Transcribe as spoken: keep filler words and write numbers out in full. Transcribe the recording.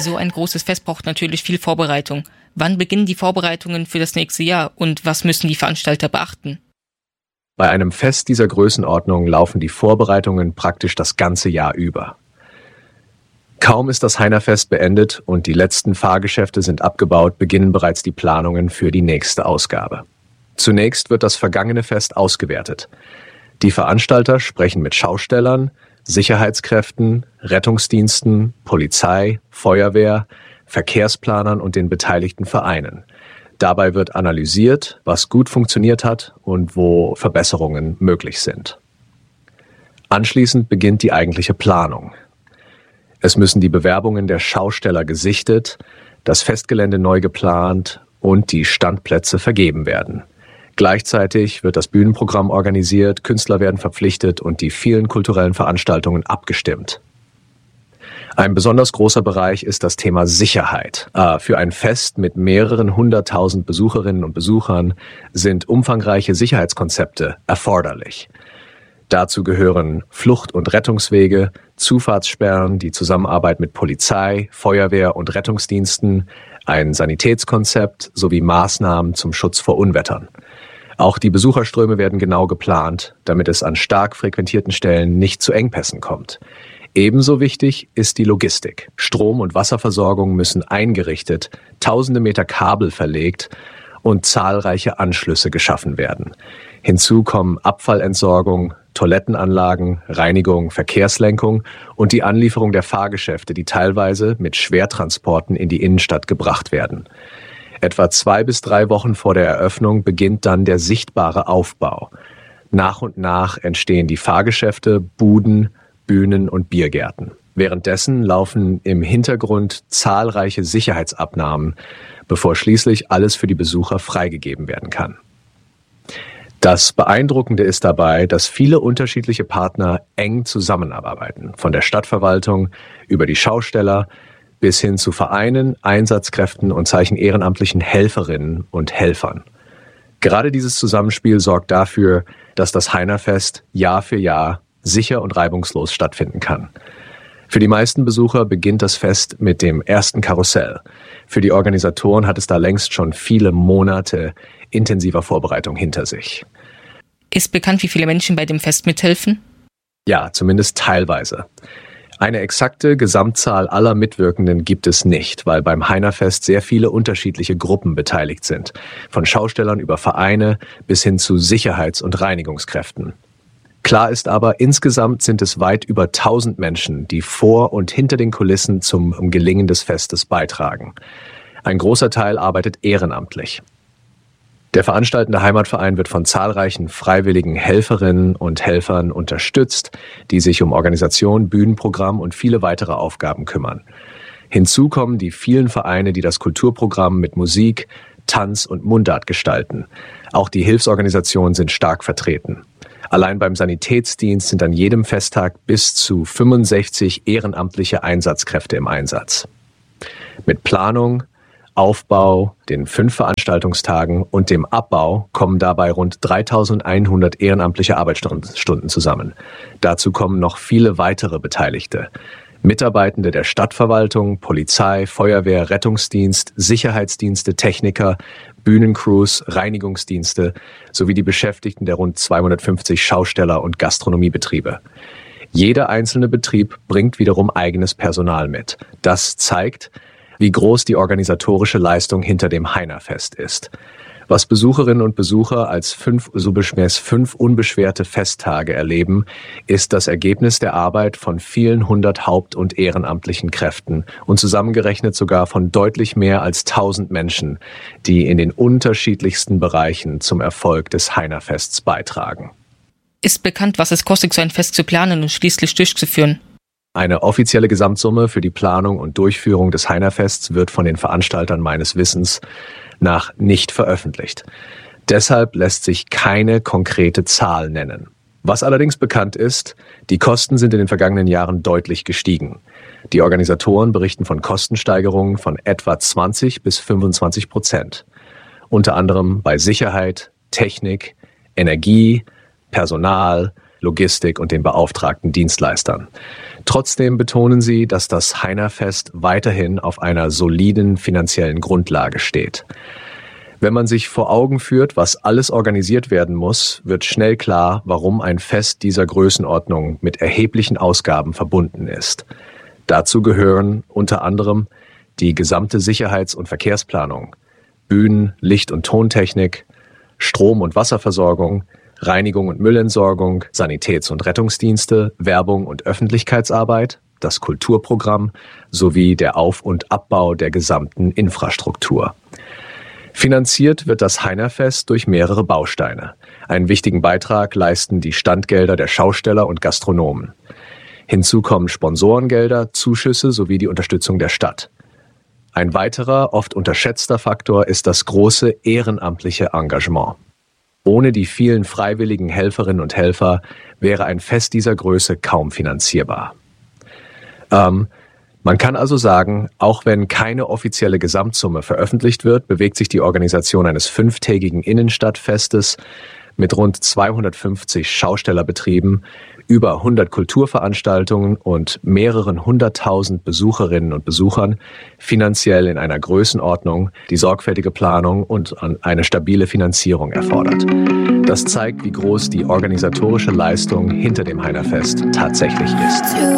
So ein großes Fest braucht natürlich viel Vorbereitung. Wann beginnen die Vorbereitungen für das nächste Jahr und was müssen die Veranstalter beachten? Bei einem Fest dieser Größenordnung laufen die Vorbereitungen praktisch das ganze Jahr über. Kaum ist das Heinerfest beendet und die letzten Fahrgeschäfte sind abgebaut, beginnen bereits die Planungen für die nächste Ausgabe. Zunächst wird das vergangene Fest ausgewertet. Die Veranstalter sprechen mit Schaustellern, Sicherheitskräften, Rettungsdiensten, Polizei, Feuerwehr, Verkehrsplanern und den beteiligten Vereinen. Dabei wird analysiert, was gut funktioniert hat und wo Verbesserungen möglich sind. Anschließend beginnt die eigentliche Planung. Es müssen die Bewerbungen der Schausteller gesichtet, das Festgelände neu geplant und die Standplätze vergeben werden. Gleichzeitig wird das Bühnenprogramm organisiert, Künstler werden verpflichtet und die vielen kulturellen Veranstaltungen abgestimmt. Ein besonders großer Bereich ist das Thema Sicherheit. Für ein Fest mit mehreren hunderttausend Besucherinnen und Besuchern sind umfangreiche Sicherheitskonzepte erforderlich. Dazu gehören Flucht- und Rettungswege, Zufahrtssperren, die Zusammenarbeit mit Polizei, Feuerwehr und Rettungsdiensten, ein Sanitätskonzept sowie Maßnahmen zum Schutz vor Unwettern. Auch die Besucherströme werden genau geplant, damit es an stark frequentierten Stellen nicht zu Engpässen kommt. Ebenso wichtig ist die Logistik. Strom- und Wasserversorgung müssen eingerichtet, tausende Meter Kabel verlegt und zahlreiche Anschlüsse geschaffen werden. Hinzu kommen Abfallentsorgung, Toilettenanlagen, Reinigung, Verkehrslenkung und die Anlieferung der Fahrgeschäfte, die teilweise mit Schwertransporten in die Innenstadt gebracht werden. Etwa zwei bis drei Wochen vor der Eröffnung beginnt dann der sichtbare Aufbau. Nach und nach entstehen die Fahrgeschäfte, Buden, Bühnen und Biergärten. Währenddessen laufen im Hintergrund zahlreiche Sicherheitsabnahmen, bevor schließlich alles für die Besucher freigegeben werden kann. Das Beeindruckende ist dabei, dass viele unterschiedliche Partner eng zusammenarbeiten, von der Stadtverwaltung über die Schausteller bis hin zu Vereinen, Einsatzkräften und zahlreichen ehrenamtlichen Helferinnen und Helfern. Gerade dieses Zusammenspiel sorgt dafür, dass das Heinerfest Jahr für Jahr sicher und reibungslos stattfinden kann. Für die meisten Besucher beginnt das Fest mit dem ersten Karussell. Für die Organisatoren hat es da längst schon viele Monate intensiver Vorbereitung hinter sich. Ist bekannt, wie viele Menschen bei dem Fest mithelfen? Ja, zumindest teilweise. Eine exakte Gesamtzahl aller Mitwirkenden gibt es nicht, weil beim Heinerfest sehr viele unterschiedliche Gruppen beteiligt sind. Von Schaustellern über Vereine bis hin zu Sicherheits- und Reinigungskräften. Klar ist aber, insgesamt sind es weit über tausend Menschen, die vor und hinter den Kulissen zum Gelingen des Festes beitragen. Ein großer Teil arbeitet ehrenamtlich. Der veranstaltende Heimatverein wird von zahlreichen freiwilligen Helferinnen und Helfern unterstützt, die sich um Organisation, Bühnenprogramm und viele weitere Aufgaben kümmern. Hinzu kommen die vielen Vereine, die das Kulturprogramm mit Musik, Tanz und Mundart gestalten. Auch die Hilfsorganisationen sind stark vertreten. Allein beim Sanitätsdienst sind an jedem Festtag bis zu fünfundsechzig ehrenamtliche Einsatzkräfte im Einsatz. Mit Planung, Aufbau, den fünf Veranstaltungstagen und dem Abbau kommen dabei rund dreitausendeinhundert ehrenamtliche Arbeitsstunden zusammen. Dazu kommen noch viele weitere Beteiligte. Mitarbeitende der Stadtverwaltung, Polizei, Feuerwehr, Rettungsdienst, Sicherheitsdienste, Techniker, Bühnencrews, Reinigungsdienste sowie die Beschäftigten der rund zweihundertfünfzig Schausteller und Gastronomiebetriebe. Jeder einzelne Betrieb bringt wiederum eigenes Personal mit. Das zeigt, wie groß die organisatorische Leistung hinter dem Heinerfest ist. Was Besucherinnen und Besucher als fünf, so beschwers fünf unbeschwerte Festtage erleben, ist das Ergebnis der Arbeit von vielen hundert haupt- und ehrenamtlichen Kräften und zusammengerechnet sogar von deutlich mehr als tausend Menschen, die in den unterschiedlichsten Bereichen zum Erfolg des Heinerfests beitragen. Ist bekannt, was es kostet, so ein Fest zu planen und schließlich durchzuführen? Eine offizielle Gesamtsumme für die Planung und Durchführung des Heinerfests wird von den Veranstaltern meines Wissens nach nicht veröffentlicht. Deshalb lässt sich keine konkrete Zahl nennen. Was allerdings bekannt ist, die Kosten sind in den vergangenen Jahren deutlich gestiegen. Die Organisatoren berichten von Kostensteigerungen von etwa zwanzig bis fünfundzwanzig Prozent. Unter anderem bei Sicherheit, Technik, Energie, Personal, Logistik und den beauftragten Dienstleistern. Trotzdem betonen sie, dass das Heinerfest weiterhin auf einer soliden finanziellen Grundlage steht. Wenn man sich vor Augen führt, was alles organisiert werden muss, wird schnell klar, warum ein Fest dieser Größenordnung mit erheblichen Ausgaben verbunden ist. Dazu gehören unter anderem die gesamte Sicherheits- und Verkehrsplanung, Bühnen-, Licht- und Tontechnik, Strom- und Wasserversorgung, Reinigung und Müllentsorgung, Sanitäts- und Rettungsdienste, Werbung und Öffentlichkeitsarbeit, das Kulturprogramm sowie der Auf- und Abbau der gesamten Infrastruktur. Finanziert wird das Heinerfest durch mehrere Bausteine. Einen wichtigen Beitrag leisten die Standgelder der Schausteller und Gastronomen. Hinzu kommen Sponsorengelder, Zuschüsse sowie die Unterstützung der Stadt. Ein weiterer, oft unterschätzter Faktor ist das große ehrenamtliche Engagement. Ohne die vielen freiwilligen Helferinnen und Helfer wäre ein Fest dieser Größe kaum finanzierbar. Ähm, Man kann also sagen, auch wenn keine offizielle Gesamtsumme veröffentlicht wird, bewegt sich die Organisation eines fünftägigen Innenstadtfestes mit rund zweihundertfünfzig Schaustellerbetrieben, über hundert Kulturveranstaltungen und mehreren hunderttausend Besucherinnen und Besuchern finanziell in einer Größenordnung, die sorgfältige Planung und eine stabile Finanzierung erfordert. Das zeigt, wie groß die organisatorische Leistung hinter dem Heinerfest tatsächlich ist.